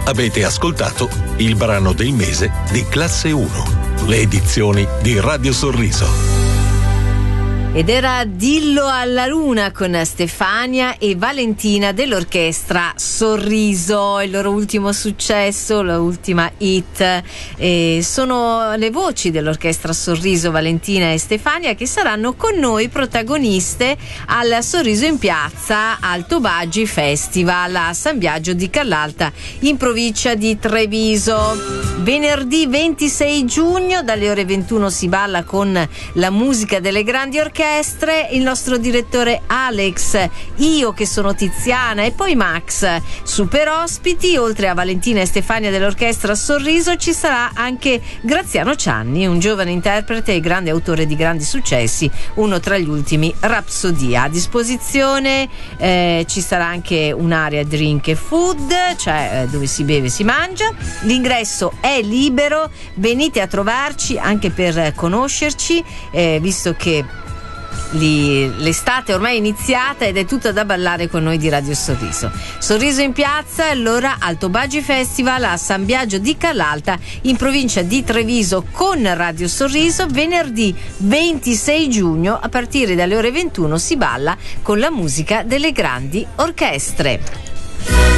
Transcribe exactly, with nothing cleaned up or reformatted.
Avete ascoltato il brano del mese di Classe uno, le edizioni di Radio Sorriso. Ed era Dillo alla Luna con Stefania e Valentina dell'orchestra Sorriso, il loro ultimo successo, l'ultima hit. E sono le voci dell'orchestra Sorriso, Valentina e Stefania, che saranno con noi protagoniste al Sorriso in Piazza al Tobagi Festival a San Biagio di Callalta in provincia di Treviso. Venerdì ventisei giugno dalle ore ventuno si balla con la musica delle grandi orchestre. Il nostro direttore Alex, io che sono Tiziana e poi Max. Super ospiti, oltre a Valentina e Stefania dell'orchestra Sorriso, ci sarà anche Graziano Cianni, un giovane interprete e grande autore di grandi successi, uno tra gli ultimi Rapsodia. A disposizione eh, ci sarà anche un'area drink e food, cioè eh, dove si beve e si mangia. L'ingresso è libero, venite a trovarci anche per conoscerci, eh, visto che l'estate ormai è iniziata ed è tutta da ballare con noi di Radio Sorriso. Sorriso in Piazza, allora al Tobagi Festival a San Biagio di Callalta in provincia di Treviso con Radio Sorriso. Venerdì ventisei giugno a partire dalle ore ventuno si balla con la musica delle grandi orchestre.